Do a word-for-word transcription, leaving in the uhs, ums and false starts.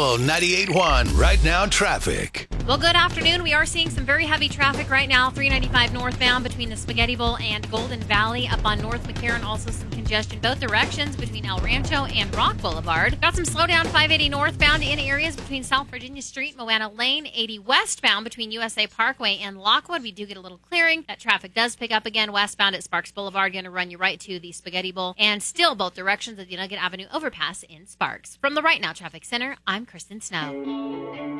Bull ninety-eight point one Right Now traffic. Well, good afternoon. We are seeing some very heavy traffic right now. three ninety-five northbound between the Spaghetti Bowl and Golden Valley. Up on North McCarran, also some congestion both directions between El Rancho and Rock Boulevard. Got some slowdown five eighty northbound in areas between South Virginia Street, Moana Lane. eighty westbound between U S A Parkway and Lockwood. We do get a little clearing. That traffic does pick up again westbound at Sparks Boulevard. Going to run you right to the Spaghetti Bowl. And still both directions of the Nugget Avenue overpass in Sparks. From the Right Now Traffic Center, I'm Kristen Snow.